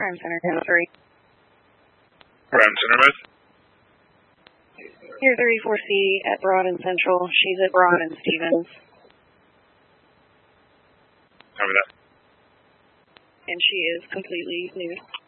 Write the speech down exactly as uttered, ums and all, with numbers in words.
Crime Center, ten three. Crime Center, miss? Here, thirty-four C at Broad and Central. She's at Broad and Stevens. Tell me that. And she is completely nude.